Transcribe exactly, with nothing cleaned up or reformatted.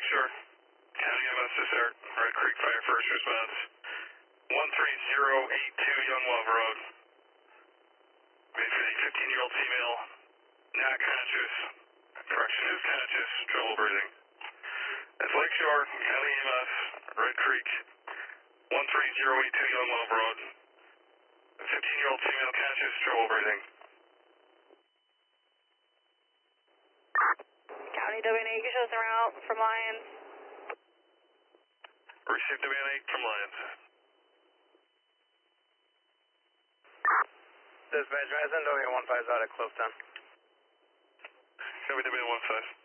Lakeshore. County M S this Eric. Red Creek Fire First Response. one three zero eight two Young Love Road. Made for the fifteen-year-old female, not conscious. Correction, is conscious, trouble breathing. That's Lakeshore, County M S, Red Creek, one three zero eight two Young Love Road. fifteen-year-old female, conscious, trouble breathing. County W N eight, you show us around from Lions. Received W N eight from Lions. Dispatch, Madison, W N one five is out at close ten. Copy W N one five.